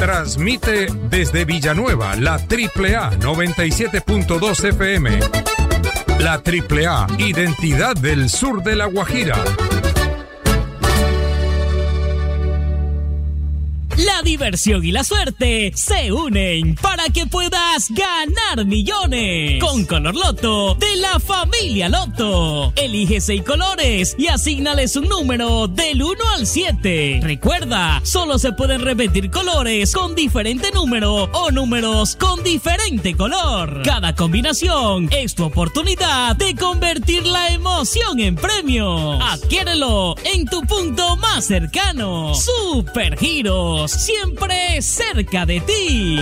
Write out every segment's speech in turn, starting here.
Transmite desde Villanueva la AAA 97.2 FM. La AAA, identidad del sur de La Guajira. La diversión y la suerte se unen para que puedas ganar millones. Con Color Loto de la familia Loto. Elige 6 colores y asígnales un número del 1 al 7. Recuerda, solo se pueden repetir colores con diferente número o números con diferente color. Cada combinación es tu oportunidad de convertir la emoción en premio. Adquiérelo en tu punto más cercano. Supergiros, siempre cerca de ti.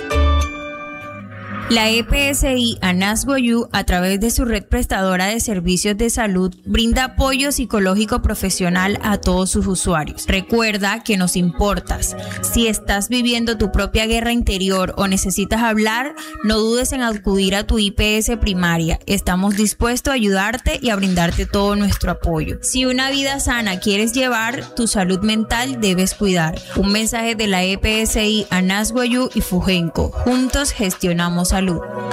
La EPSI Anasgoyu, a través de su red prestadora de servicios de salud, brinda apoyo psicológico profesional a todos sus usuarios. Recuerda que nos importas. Si estás viviendo tu propia guerra interior o necesitas hablar, no dudes en acudir a tu IPS primaria. Estamos dispuestos a ayudarte y a brindarte todo nuestro apoyo. Si una vida sana quieres llevar, tu salud mental debes cuidar. Un mensaje de la EPSI Anasgoyu y Fugenco. Juntos gestionamos salud.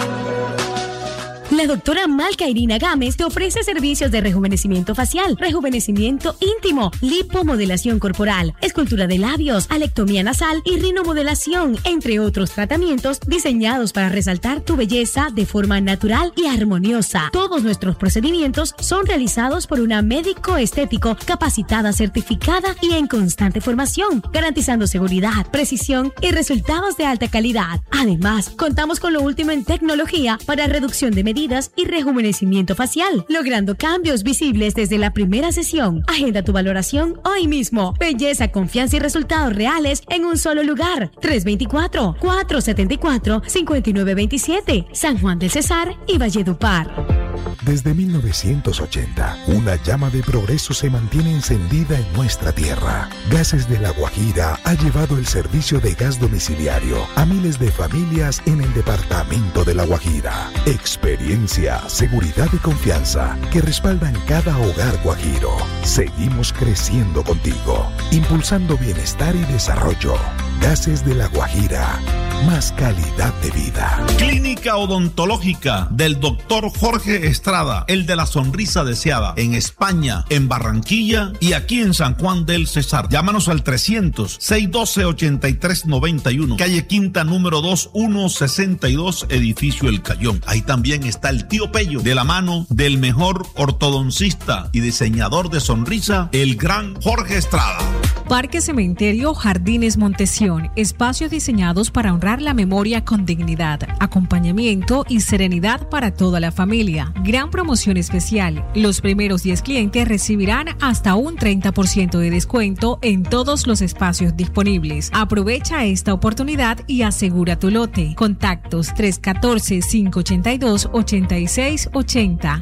La doctora Malca Irina Gámez te ofrece servicios de rejuvenecimiento facial, rejuvenecimiento íntimo, lipomodelación corporal, escultura de labios, alectomía nasal y rinomodelación, entre otros tratamientos diseñados para resaltar tu belleza de forma natural y armoniosa. Todos nuestros procedimientos son realizados por una médico estético capacitada, certificada y en constante formación, garantizando seguridad, precisión y resultados de alta calidad. Además, contamos con lo último en tecnología para reducción de medidas y rejuvenecimiento facial, logrando cambios visibles desde la primera sesión. Agenda tu valoración hoy mismo. Belleza, confianza y resultados reales en un solo lugar. 324-474-5927, San Juan del Cesar y Valledupar. Desde 1980, una llama de progreso se mantiene encendida en nuestra tierra. Gases de La Guajira ha llevado el servicio de gas domiciliario a miles de familias en el departamento de La Guajira. Experiencia, seguridad y confianza que respaldan cada hogar guajiro. Seguimos creciendo contigo, impulsando bienestar y desarrollo. Gases de La Guajira, más calidad de vida. Clínica Odontológica del Dr. Jorge Estrada, el de la sonrisa deseada, en España, en Barranquilla y aquí en San Juan del Cesar. Llámanos al 300-612-8391, calle Quinta número 2162, edificio El Cayón. Ahí también está el tío Pello, de la mano del mejor ortodoncista y diseñador de sonrisa, el gran Jorge Estrada. Parque Cementerio Jardines Montesión, espacios diseñados para honrar la memoria con dignidad, acompañamiento y serenidad para toda la familia. Gran promoción especial. Los primeros 10 clientes recibirán hasta un 30% de descuento en todos los espacios disponibles. Aprovecha esta oportunidad y asegura tu lote. Contactos 314-582-8680,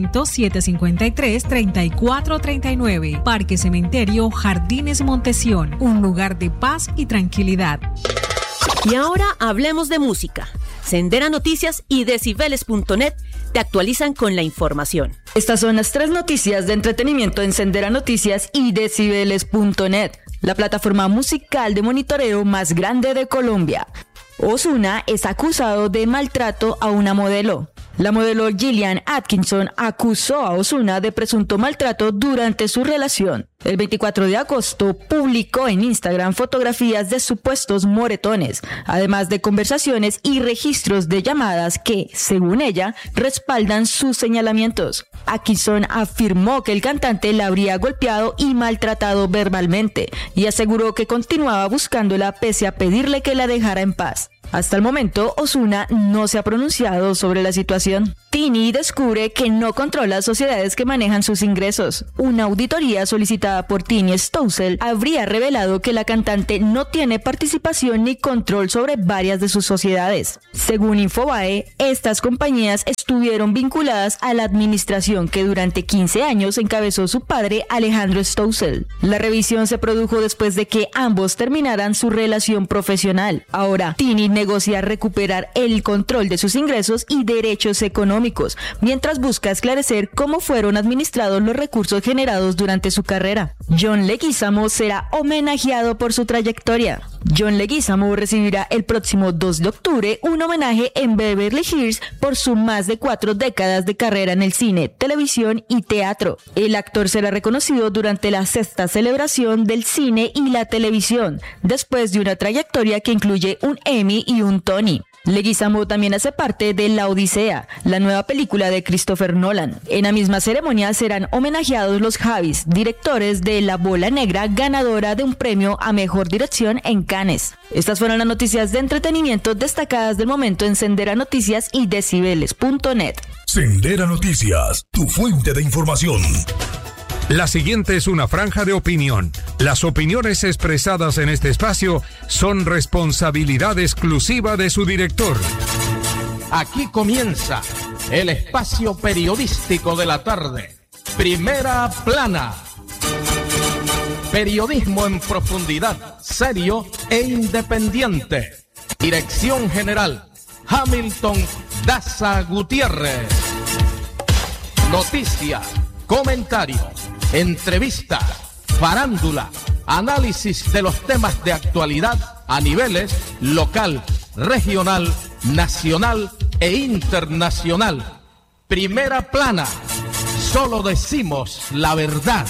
300-753-3439. Parque Cementerio Jardines Montesión, un lugar de paz y tranquilidad. Y ahora hablemos de música. Sendera Noticias y Decibeles.net te actualizan con la información. Estas son las 3 noticias de entretenimiento en Sendera Noticias y Decibeles.net, la plataforma musical de monitoreo más grande de Colombia. Ozuna es acusado de maltrato a una modelo. La modelo Gillian Atkinson acusó a Ozuna de presunto maltrato durante su relación. El 24 de agosto publicó en Instagram fotografías de supuestos moretones, además de conversaciones y registros de llamadas que, según ella, respaldan sus señalamientos. Atkinson afirmó que el cantante la habría golpeado y maltratado verbalmente y aseguró que continuaba buscándola pese a pedirle que la dejara en paz. Hasta el momento, Ozuna no se ha pronunciado sobre la situación. Tini descubre que no controla sociedades que manejan sus ingresos. Una auditoría solicitada por Tini Stossel habría revelado que la cantante no tiene participación ni control sobre varias de sus sociedades. Según Infobae, estas compañías estuvieron estuvieron vinculadas a la administración que durante 15 años encabezó su padre Alejandro Stossel. La revisión se produjo después de que ambos terminaran su relación profesional. Ahora, Tini negocia recuperar el control de sus ingresos y derechos económicos, mientras busca esclarecer cómo fueron administrados los recursos generados durante su carrera. John Leguizamo será homenajeado por su trayectoria. John Leguizamo recibirá el próximo 2 de octubre un homenaje en Beverly Hills por sus más de 4 décadas de carrera en el cine, televisión y teatro. El actor será reconocido durante la 6ª celebración del cine y la televisión, después de una trayectoria que incluye un Emmy y un Tony. Leguizamo también hace parte de La Odisea, la nueva película de Christopher Nolan. En la misma ceremonia serán homenajeados los Javis, directores de La Bola Negra, ganadora de un premio a Mejor Dirección en Cannes. Estas fueron las noticias de entretenimiento destacadas del momento en Sendera Noticias y Decibeles.net. Sendera Noticias, tu fuente de información. La siguiente es una franja de opinión. Las opiniones expresadas en este espacio son responsabilidad exclusiva de su director. Aquí comienza el espacio periodístico de la tarde. Primera Plana. Periodismo en profundidad, serio e independiente. Dirección General, Hamilton Daza Gutiérrez. Noticia, comentario, entrevista, farándula, análisis de los temas de actualidad a niveles local, regional, nacional e internacional. Primera Plana, solo decimos la verdad.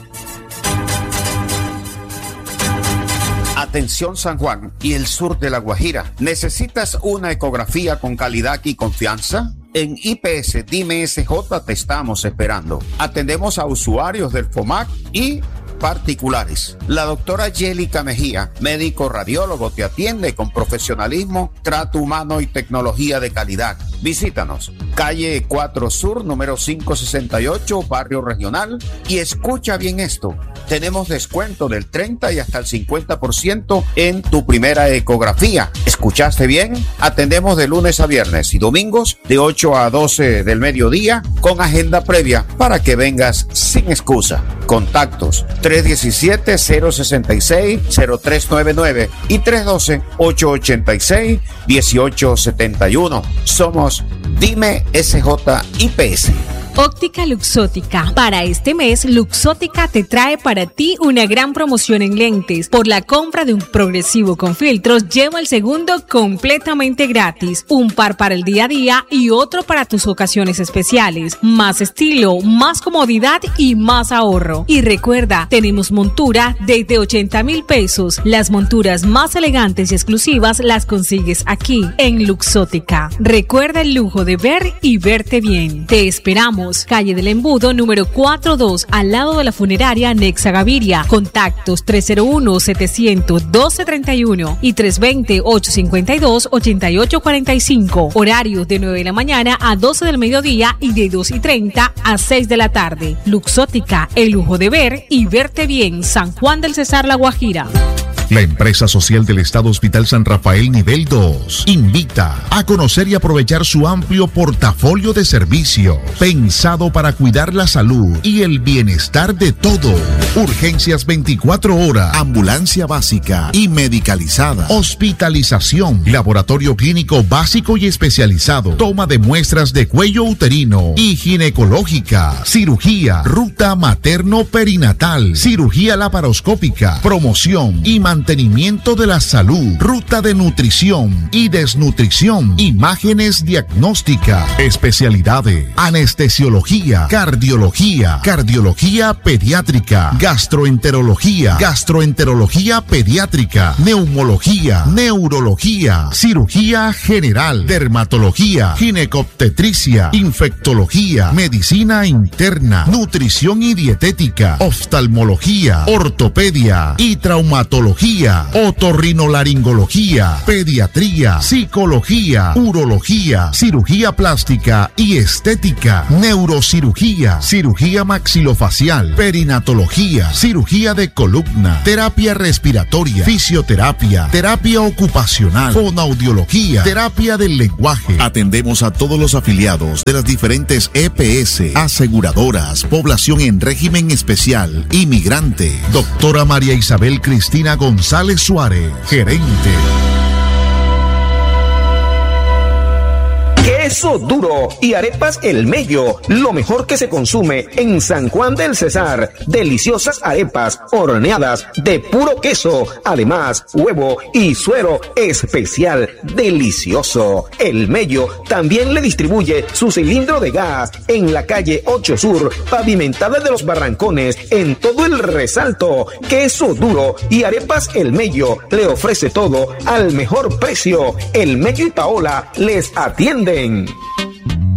Atención San Juan y el sur de La Guajira. ¿Necesitas una ecografía con calidad y confianza? En IPS Dime SJ te estamos esperando. Atendemos a usuarios del FOMAC y particulares. La doctora Yélica Mejía, médico radiólogo, te atiende con profesionalismo, trato humano y tecnología de calidad. Visítanos, calle 4 Sur, número 568, Barrio Regional. Y escucha bien esto, tenemos descuento del 30 y hasta el 50% en tu primera ecografía. ¿Escuchaste bien? Atendemos de lunes a viernes y domingos de 8 a 12 del mediodía con agenda previa para que vengas sin excusa. Contactos 317-066-0399 y 312-886-1871. Somos Dime SJ IPS. Óptica Luxótica. Para este mes, Luxótica te trae para ti una gran promoción en lentes. Por la compra de un progresivo con filtros, lleva el segundo completamente gratis. Un par para el día a día y otro para tus ocasiones especiales. Más estilo, más comodidad y más ahorro. Y recuerda, tenemos montura desde 80,000 pesos. Las monturas más elegantes y exclusivas las consigues aquí, en Luxótica. Recuerda el lujo de ver y verte bien. Te esperamos. Calle del Embudo, número 42, al lado de la funeraria Nexa Gaviria. Contactos 301-700-1231 y 320-852-8845. Horarios de 9 de la mañana a 12 del mediodía y de 2:30 a 6 de la tarde. Luxótica, el lujo de ver y verte bien. San Juan del Cesar, La Guajira. La empresa social del Estado Hospital San Rafael Nivel 2 invita a conocer y aprovechar su amplio portafolio de servicios pensado para cuidar la salud y el bienestar de todos. Urgencias 24 horas, ambulancia básica y medicalizada, hospitalización, laboratorio clínico básico y especializado, toma de muestras de cuello uterino y ginecológica, cirugía, ruta materno-perinatal, cirugía laparoscópica, promoción y mantenimiento de la salud, ruta de nutrición y desnutrición, imágenes diagnósticas, especialidades, anestesiología, cardiología, cardiología pediátrica, gastroenterología, gastroenterología pediátrica, neumología, neurología, cirugía general, dermatología, ginecobstetricia, infectología, medicina interna, nutrición y dietética, oftalmología, ortopedia y traumatología. oftalmología, otorrinolaringología, pediatría, psicología, urología, cirugía plástica y estética, neurocirugía, cirugía maxilofacial, perinatología, cirugía de columna, terapia respiratoria, fisioterapia, terapia ocupacional, fonoaudiología, terapia del lenguaje. Atendemos a todos los afiliados de las diferentes EPS, aseguradoras, población en régimen especial, inmigrante. Doctora María Isabel Cristina González Suárez, gerente. Queso duro y arepas El Mello, lo mejor que se consume en San Juan del Cesar. Deliciosas arepas horneadas de puro queso, además huevo y suero especial, delicioso. El Mello también le distribuye su cilindro de gas en la calle 8 Sur, pavimentada de los Barrancones, en todo el Resalto. Queso duro y arepas El Mello le ofrece todo al mejor precio. El Mello y Paola les atienden.